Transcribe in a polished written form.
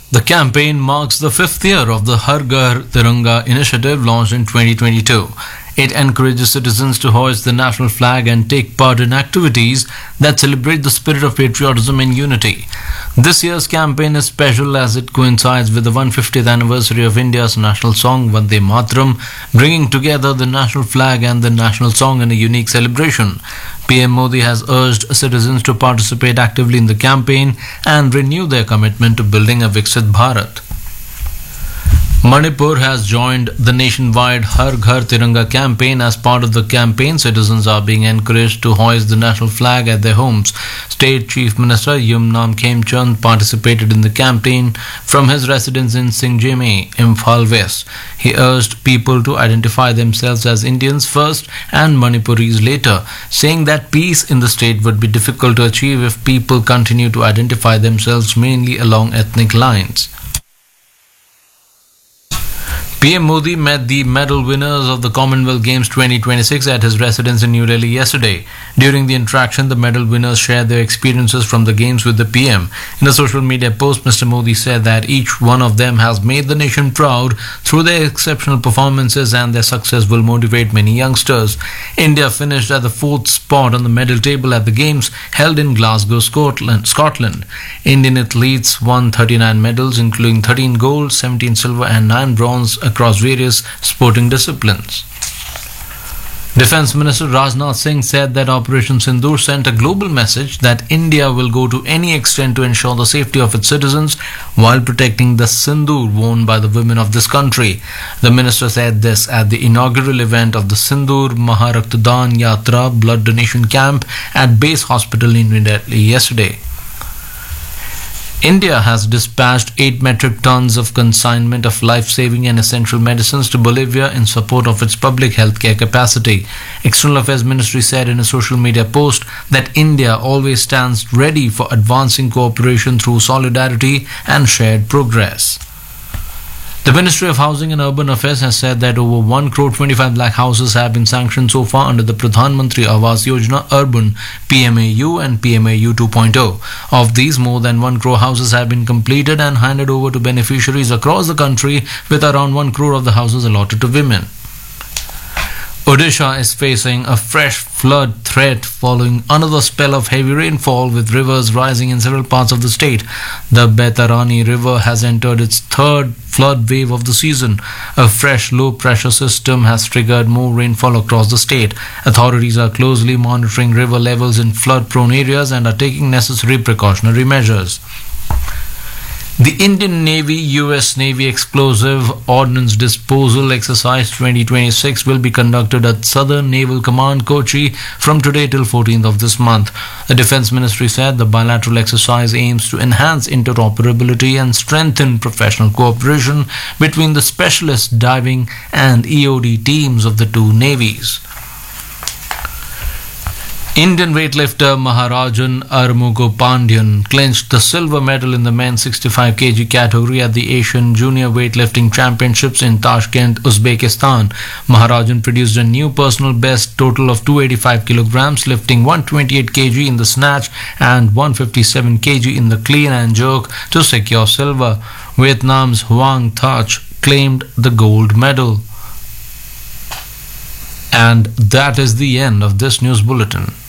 The campaign marks the fifth year of the Har Ghar Tiranga initiative launched in 2022. It encourages citizens to hoist the national flag and take part in activities that celebrate the spirit of patriotism and unity. This year's campaign is special as it coincides with the 150th anniversary of India's national song Vande Mataram, bringing together the national flag and the national song in a unique celebration. PM Modi has urged citizens to participate actively in the campaign and renew their commitment to building a Viksit Bharat. Manipur has joined the nationwide Har Ghar Tiranga campaign. As part of the campaign, citizens are being encouraged to hoist the national flag at their homes. State Chief Minister Yumnam Khemchand participated in the campaign from his residence in Singjeme, Imphal West. He urged people to identify themselves as Indians first and Manipuris later, saying that peace in the state would be difficult to achieve if people continue to identify themselves mainly along ethnic lines. PM Modi met the medal winners of the Commonwealth Games 2026 at his residence in New Delhi yesterday. During the interaction, the medal winners shared their experiences from the Games with the PM. In a social media post, Mr. Modi said that each one of them has made the nation proud through their exceptional performances and their success will motivate many youngsters. India finished at the fourth spot on the medal table at the Games held in Glasgow, Scotland. Indian athletes won 39 medals, including 13 gold, 17 silver and 9 bronze across various sporting disciplines. Defence Minister Rajnath Singh said that Operation Sindoor sent a global message that India will go to any extent to ensure the safety of its citizens while protecting the sindoor worn by the women of this country. The minister said this at the inaugural event of the Sindoor Maharaktadaan Yatra blood donation camp at Base Hospital in New Delhi yesterday. India has dispatched 8 metric tons of consignment of life-saving and essential medicines to Bolivia in support of its public healthcare capacity. External Affairs Ministry said in a social media post that India always stands ready for advancing cooperation through solidarity and shared progress. The Ministry of Housing and Urban Affairs has said that over 1 crore 25 lakh houses have been sanctioned so far under the Pradhan Mantri Awas Yojana Urban PMAU and PMAU 2.0. Of these, more than 1 crore houses have been completed and handed over to beneficiaries across the country, with around 1 crore of the houses allotted to women. Odisha is facing a fresh flood threat following another spell of heavy rainfall, with rivers rising in several parts of the state. The Baitarani River has entered its third flood wave of the season. A fresh low-pressure system has triggered more rainfall across the state. Authorities are closely monitoring river levels in flood-prone areas and are taking necessary precautionary measures. The Indian Navy-US Navy Explosive Ordnance Disposal Exercise 2026 will be conducted at Southern Naval Command, Kochi, from today till 14th of this month. The Defence Ministry said the bilateral exercise aims to enhance interoperability and strengthen professional cooperation between the specialist diving and EOD teams of the two navies. Indian weightlifter Maharajan Armugopandian clinched the silver medal in the men's 65 kg category at the Asian Junior Weightlifting Championships in Tashkent, Uzbekistan. Maharajan produced a new personal best total of 285 kilograms, lifting 128 kg in the snatch and 157 kg in the clean and jerk to secure silver. Vietnam's Hoang Thach claimed the gold medal. And that is the end of this news bulletin.